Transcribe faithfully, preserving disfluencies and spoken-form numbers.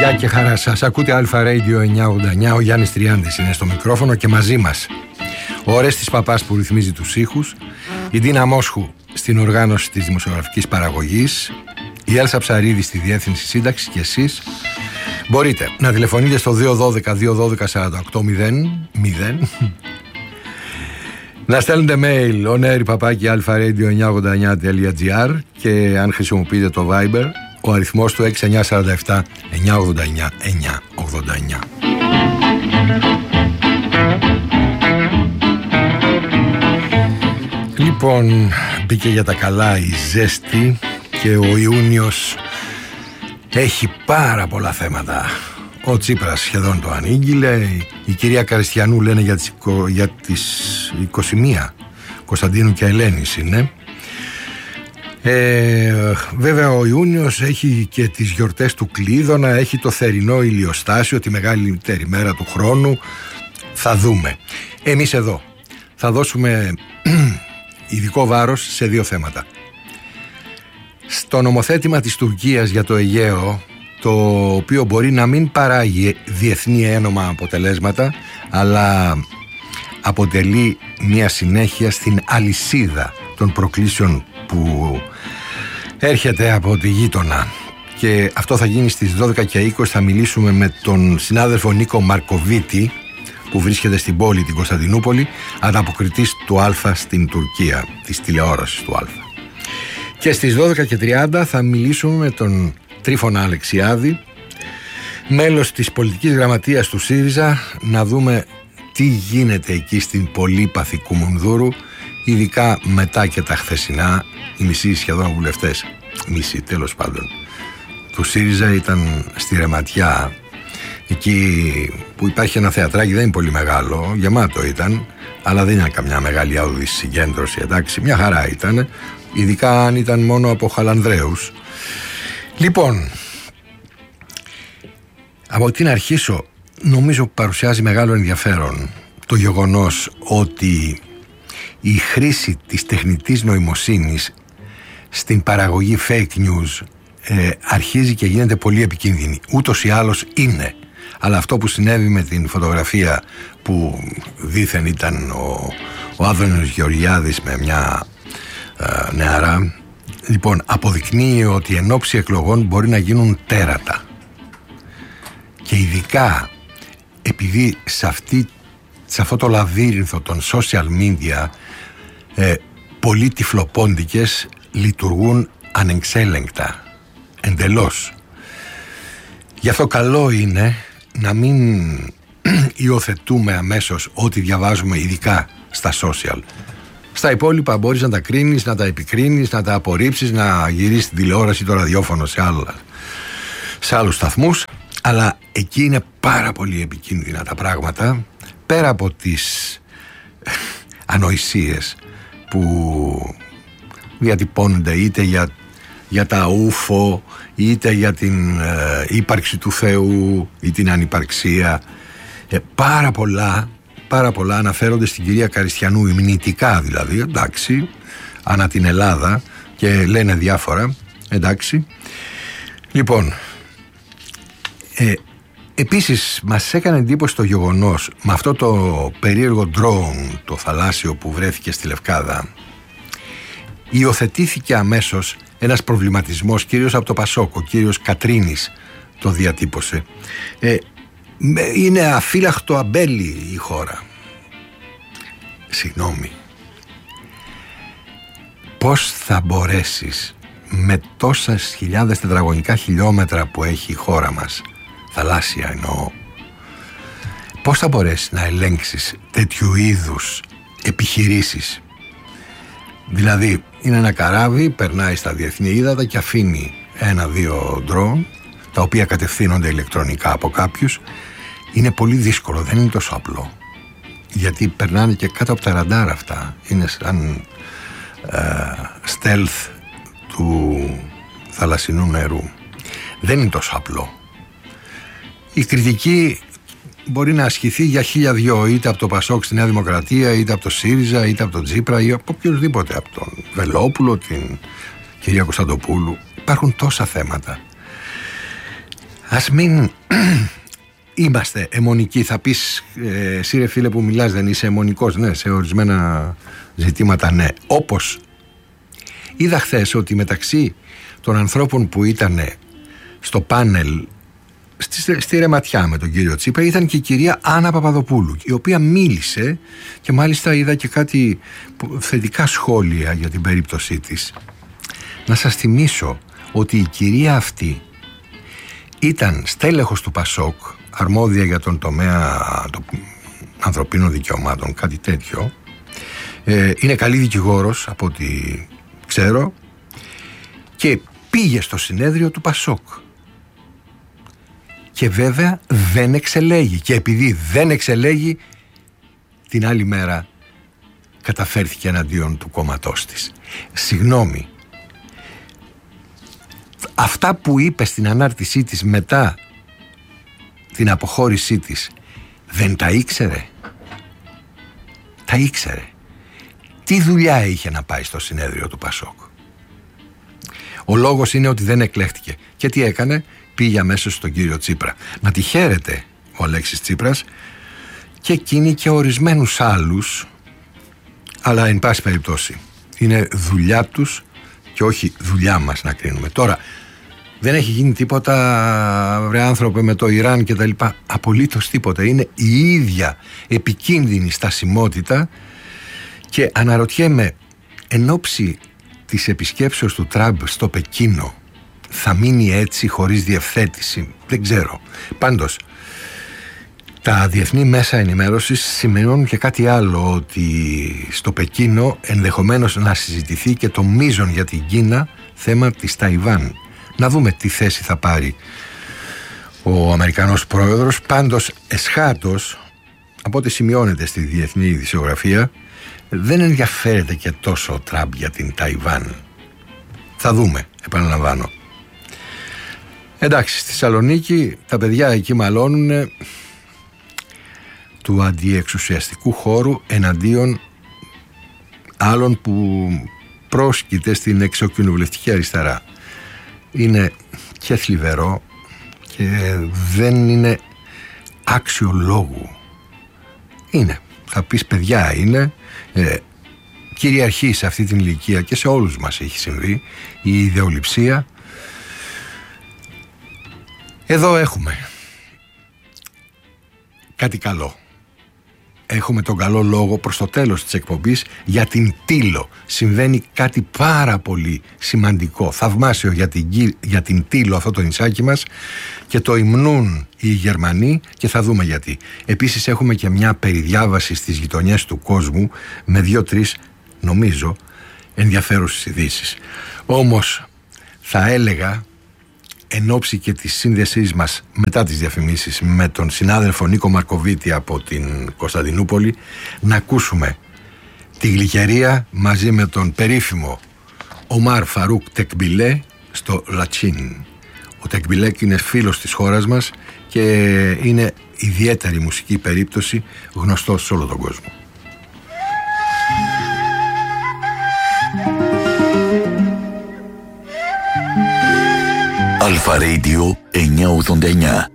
Γεια και χαρά σας. Ακούτε Αλφα Radio εννιακόσια ογδόντα εννιά. Ο Γιάννης Τριάντης είναι στο μικρόφωνο και μαζί μας ο Ορέστης Παπάς που ρυθμίζει τους ήχους, η Ντίνα Μόσχου στην οργάνωση της δημοσιογραφικής παραγωγής, η Έλσα Ψαρίδη στη διεύθυνση σύνταξης και εσείς μπορείτε να τηλεφωνείτε στο δύο ένα δύο δύο ένα δύο σαράντα οκτώ μηδέν μηδέν, να στέλνετε mail oneri παπάκι alfaradio εννιακόσια ογδόντα εννιά τελεία τζι άρ και αν χρησιμοποιείτε το Viber ο αριθμός του έξι εννιά τέσσερα επτά εννιακόσια ογδόντα εννιά εννιακόσια ογδόντα εννιά. Λοιπόν, μπήκε για τα καλά η ζέστη και ο Ιούνιος έχει πάρα πολλά θέματα. Ο Τσίπρας σχεδόν το ανήγγειλε, η κυρία Καριστιανού λένε για τις, για τις είκοσι μία, Κωνσταντίνου και Ελένης είναι. Ε, βέβαια ο Ιούνιος έχει και τις γιορτές του Κλείδωνα, έχει το θερινό ηλιοστάσιο, τη μεγαλύτερη μέρα του χρόνου. Θα δούμε. Εμείς εδώ θα δώσουμε ειδικό βάρος σε δύο θέματα. Στο νομοθέτημα της Τουρκίας για το Αιγαίο, το οποίο μπορεί να μην παράγει διεθνή ένομα αποτελέσματα, αλλά αποτελεί μια συνέχεια στην αλυσίδα των προκλήσεων που έρχεται από τη γείτονα. Και αυτό θα γίνει στις δώδεκα και είκοσι. Θα μιλήσουμε με τον συνάδελφο Νίκο Μαρκοβίτη που βρίσκεται στην πόλη την Κωνσταντινούπολη, ανταποκριτής του Αλφα στην Τουρκία, της τηλεόρασης του Αλφα. Και στις δώδεκα και τριάντα θα μιλήσουμε με τον Τρίφωνα Αλεξιάδη, μέλος της πολιτικής γραμματείας του ΣΥΡΙΖΑ, να δούμε τι γίνεται εκεί στην πολύπαθη Κουμουνδούρου, ειδικά μετά και τα χθεσινά. Οι μισοί σχεδόν βουλευτές, μισοί τέλος πάντων, του ΣΥΡΙΖΑ ήταν στη Ρεματιά, εκεί που υπάρχει ένα θεατράκι, δεν είναι πολύ μεγάλο, γεμάτο ήταν, αλλά δεν είναι καμιά μεγάλη άουδη συγκέντρωση, εντάξει, μια χαρά ήταν, ειδικά αν ήταν μόνο από Χαλανδρέους. Λοιπόν, από τι να αρχίσω? Νομίζω παρουσιάζει μεγάλο ενδιαφέρον το γεγονός ότι η χρήση της τεχνητής νοημοσύνης στην παραγωγή fake news ε, αρχίζει και γίνεται πολύ επικίνδυνη. Ούτως ή άλλως είναι. Αλλά αυτό που συνέβη με την φωτογραφία που δήθεν ήταν ο, ο Άδωνης Γεωργιάδης με μια ε, νεαρά, λοιπόν, αποδεικνύει ότι εν ώψη εκλογών μπορεί να γίνουν τέρατα. Και ειδικά επειδή σε, αυτή, σε αυτό το λαβύρινθο των social media ε, πολλοί τυφλοπόντικες λειτουργούν ανεξέλεγκτα, εντελώς. Γι' αυτό καλό είναι να μην υιοθετούμε αμέσως ό,τι διαβάζουμε, ειδικά στα social. Στα υπόλοιπα μπορείς να τα κρίνεις, να τα επικρίνεις, να τα απορρίψεις, να γυρίσεις την τηλεόραση, το ραδιόφωνο σε, άλλα, σε άλλους σταθμούς, αλλά εκεί είναι πάρα πολύ επικίνδυνα τα πράγματα, πέρα από τις ανοησίες που διατυπώνονται είτε για, για τα ούφο, είτε για την ε, ύπαρξη του Θεού ή την ανυπαρξία. Ε, πάρα πολλά πάρα πολλά αναφέρονται στην κυρία Καριστιανού, υμνητικά δηλαδή, εντάξει, ανά την Ελλάδα, και λένε διάφορα, εντάξει. Λοιπόν, ε, επίσης μας έκανε εντύπωση το γεγονός με αυτό το περίεργο drone, το θαλάσσιο που βρέθηκε στη Λευκάδα. Υιοθετήθηκε αμέσως ένας προβληματισμός, κυρίως από το Πασόκ, ο κύριος Κατρίνης το διατύπωσε. Ε, είναι αφύλακτο αμπέλι η χώρα. Συγγνώμη. Πώς θα μπορέσεις με τόσες χιλιάδες τετραγωνικά χιλιόμετρα που έχει η χώρα μας, θαλάσσια εννοώ, πώς θα μπορέσεις να ελέγξεις τέτοιου είδους επιχειρήσεις? Δηλαδή είναι ένα καράβι, περνάει στα διεθνή ύδατα και αφήνει ένα-δύο ντρόουν, τα οποία κατευθύνονται ηλεκτρονικά από κάποιους. Είναι πολύ δύσκολο, δεν είναι τόσο απλό, γιατί περνάνε και κάτω από τα ραντάρ αυτά. Είναι σαν ε, stealth του θαλασσινού νερού. Δεν είναι τόσο απλό. Η κριτική μπορεί να ασκηθεί για χίλια δυο, είτε από το Πασόκ στη Νέα Δημοκρατία, είτε από το ΣΥΡΙΖΑ, είτε από τον Τσίπρα, ή από οποιοδήποτε, από τον Βελόπουλο, την κυρία Κωνσταντοπούλου. Υπάρχουν τόσα θέματα. Ας μην είμαστε αιμονικοί. Θα πεις, ε, εσύ ρε φίλε που μιλάς, δεν είσαι αιμονικός? Ναι, σε ορισμένα ζητήματα ναι. Όπως είδα χθες ότι μεταξύ των ανθρώπων που ήταν στο πάνελ στη, στη Ρεματιά με τον κύριο Τσίπρα ήταν και η κυρία Άννα Παπαδοπούλου, η οποία μίλησε και μάλιστα είδα και κάτι θετικά σχόλια για την περίπτωσή της. Να σας θυμίσω ότι η κυρία αυτή ήταν στέλεχος του Πασόκ, αρμόδια για τον τομέα των ανθρωπίνων δικαιωμάτων, κάτι τέτοιο. Ε, είναι καλή δικηγόρος από ό,τι ξέρω και πήγε στο συνέδριο του Πασόκ. Και βέβαια δεν εξελέγει. Και επειδή δεν εξελέγει, την άλλη μέρα καταφέρθηκε εναντίον του κόμματός της. Συγγνώμη, αυτά που είπε στην ανάρτησή της μετά την αποχώρησή της, δεν τα ήξερε? Τα ήξερε. Τι δουλειά είχε να πάει στο συνέδριο του Πασόκ? Ο λόγος είναι ότι δεν εκλέχτηκε. Και τι έκανε? Πήγε αμέσως στον κύριο Τσίπρα. Να τη χαίρεται ο Αλέξης Τσίπρας και εκείνοι και ορισμένους άλλους, αλλά εν πάση περιπτώσει είναι δουλειά τους και όχι δουλειά μας να κρίνουμε. Τώρα δεν έχει γίνει τίποτα, βρε άνθρωπε, με το Ιράν και τα λοιπά. Απολύτως τίποτα. Είναι η ίδια επικίνδυνη στασιμότητα και αναρωτιέμαι, εν ώψη της επισκέψεως του Τραμπ στο Πεκίνο, θα μείνει έτσι χωρίς διευθέτηση? Δεν ξέρω. Πάντως τα διεθνή μέσα ενημέρωσης σημαίνουν και κάτι άλλο, ότι στο Πεκίνο ενδεχομένως να συζητηθεί και το μείζον για την Κίνα θέμα της Ταϊβάν. Να δούμε τι θέση θα πάρει ο Αμερικανός πρόεδρος. Πάντως εσχάτως, από ό,τι σημειώνεται στη διεθνή ειδησιογραφία, δεν ενδιαφέρεται και τόσο ο Τραμπ για την Ταϊβάν. Θα δούμε, επαναλαμβάνω. Εντάξει, στη Θεσσαλονίκη τα παιδιά εκεί μαλώνουν του αντιεξουσιαστικού χώρου εναντίον άλλων που πρόσκειται στην εξοκοινοβουλευτική αριστερά. Είναι και θλιβερό και δεν είναι άξιο λόγου. Είναι, θα πεις παιδιά είναι, ε, κυριαρχεί σε αυτή την ηλικία και σε όλους μας έχει συμβεί η ιδεολειψία. Εδώ έχουμε κάτι καλό. Έχουμε τον καλό λόγο προς το τέλος της εκπομπής για την Τήλο. Συμβαίνει κάτι πάρα πολύ σημαντικό, θαυμάσιο για την, για την Τήλο, αυτό το νησάκι μας, και το υμνούν οι Γερμανοί και θα δούμε γιατί. Επίσης έχουμε και μια περιδιάβαση στις γειτονιές του κόσμου με δύο-τρεις, νομίζω, ενδιαφέρουσες ειδήσεις. Όμως θα έλεγα, εν ώψη και της σύνδεσής μας μετά τις διαφημίσεις με τον συνάδελφο Νίκο Μαρκοβίτη από την Κωνσταντινούπολη, να ακούσουμε τη γλυκερία μαζί με τον περίφημο Ομάρ Φαρούκ Τεκμπιλέ στο Λατσίν. Ο Τεκμπιλέ είναι φίλος της χώρας μας και είναι ιδιαίτερη μουσική περίπτωση, γνωστός σε όλο τον κόσμο. Αλφα Radio εννιακόσια ογδόντα εννιά.